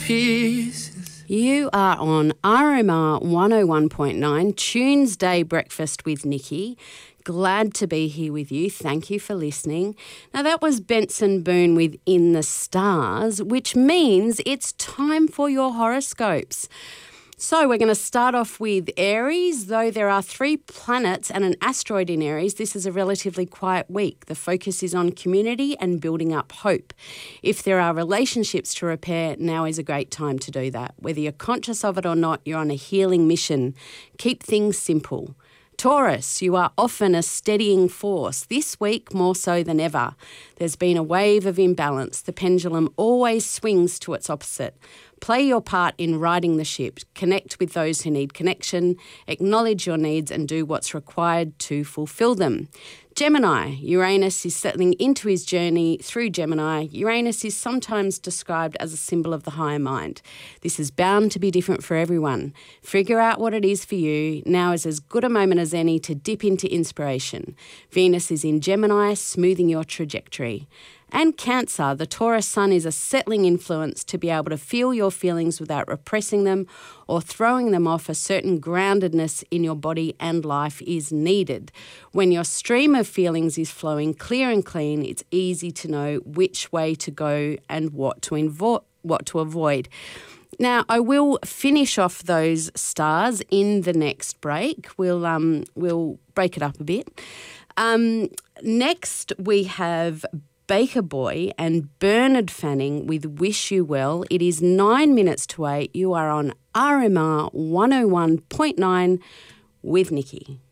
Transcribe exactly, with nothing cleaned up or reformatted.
pieces. You are on R M R one oh one point nine, Tuesday Breakfast with Nikki. Glad to be here with you. Thank you for listening. Now, that was Benson Boone with In the Stars, which means it's time for your horoscopes. So we're going to start off with Aries. Though there are three planets and an asteroid in Aries, this is a relatively quiet week. The focus is on community and building up hope. If there are relationships to repair, now is a great time to do that. Whether you're conscious of it or not, you're on a healing mission. Keep things simple. Taurus, you are often a steadying force, this week more so than ever. There's been a wave of imbalance. The pendulum always swings to its opposite. Play your part in riding the ship. Connect with those who need connection, acknowledge your needs and do what's required to fulfil them. Gemini, Uranus is settling into his journey through Gemini. Uranus is sometimes described as a symbol of the higher mind. This is bound to be different for everyone. Figure out what it is for you. Now is as good a moment as any to dip into inspiration. Venus is in Gemini, smoothing your trajectory. And Cancer, the Taurus sun is a settling influence to be able to feel your feelings without repressing them or throwing them off. A certain groundedness in your body and life is needed. When your stream of feelings is flowing clear and clean, it's easy to know which way to go and what to invo- what to avoid. Now, I will finish off those stars in the next break. We'll um we'll break it up a bit. Um, next, we have Baker Boy and Bernard Fanning with Wish You Well. It is nine minutes to eight. You are on R M R one oh one point nine with Nikki.